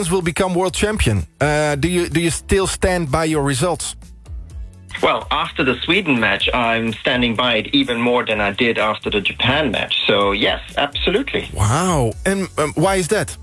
will become world champion. Do you still stand by your results? Well, after the Sweden match, I'm standing by it even more than I did after the Japan match. So, yes, absolutely. Wow. And why is that?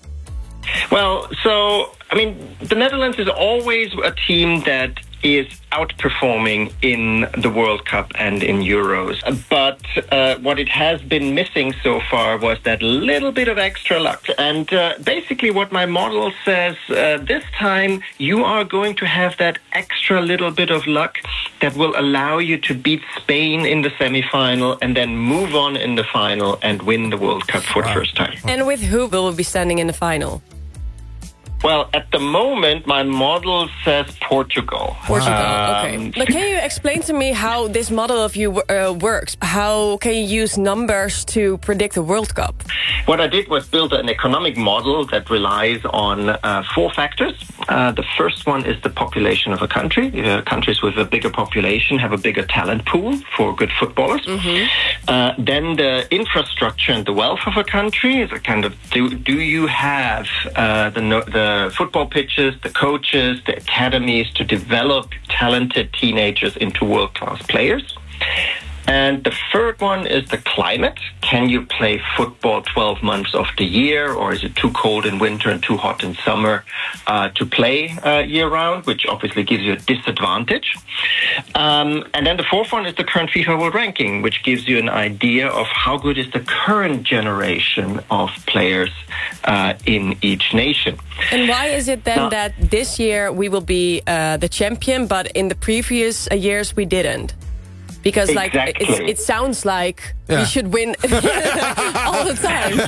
Well, the Netherlands is always a team that is outperforming in the World Cup and in Euros. But what it has been missing so far was that little bit of extra luck. And basically what my model says, this time you are going to have that extra little bit of luck that will allow you to beat Spain in the semi-final and then move on in the final and win the World Cup for the first time. And with who will we be standing in the final? Well, at the moment, my model says Portugal. Okay. But can you explain to me how this model of you works? How can you use numbers to predict the World Cup? What I did was build an economic model that relies on 4 factors. The first one is the population of a country. Countries with a bigger population have a bigger talent pool for good footballers. Mm-hmm. Then the infrastructure and the wealth of a country is a kind of, do you have the football pitches, the coaches, the academies to develop talented teenagers into world-class players? And the third one is the climate. Can you play football 12 months of the year, or is it too cold in winter and too hot in summer to play year-round, which obviously gives you a disadvantage. And then the fourth one is the current FIFA World Ranking, which gives you an idea of how good is the current generation of players in each nation. And why is it then that this year we will be the champion, but in the previous years we didn't? Because it sounds like we should win all the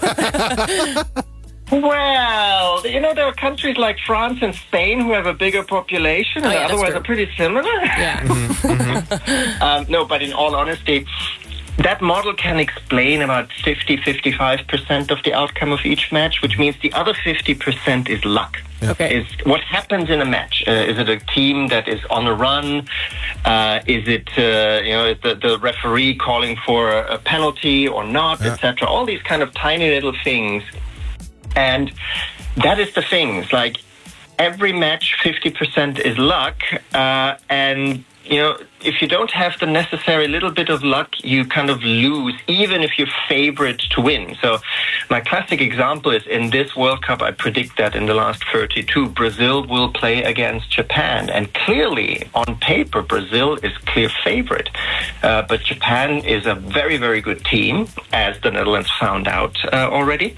time. Well, there are countries like France and Spain who have a bigger population and otherwise are pretty similar. Yeah. No, but in all honesty, that model can explain about 50-55% of the outcome of each match, which means the other 50% is luck. Okay. Is what happens in a match. Is it a team that is on a run? Is it is the referee calling for a penalty or not, etc. All these kind of tiny little things. And that is the thing. It's like every match, 50% is luck, and if you don't have the necessary little bit of luck, you kind of lose, even if you're favored to win. So my classic example is in this World Cup, I predict that in the last 32, Brazil will play against Japan. And clearly, on paper, Brazil is clear favorite. But Japan is a very, very good team, as the Netherlands found out already.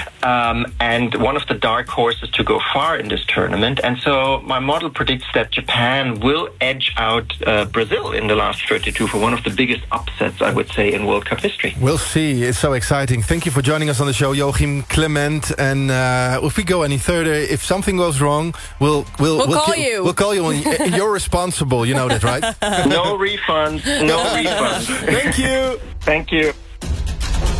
And one of the dark horses to go far in this tournament. And so my model predicts that Japan will edge out Brazil in the last 32 for one of the biggest upsets, I would say, in World Cup history. We'll see. It's so exciting. Thank you for joining us on the show, Joachim Clement. And if we go any further, if something goes wrong, we'll call you. We'll call you. And you're responsible. You know that, right? No refunds. No refunds. Thank you. Thank you.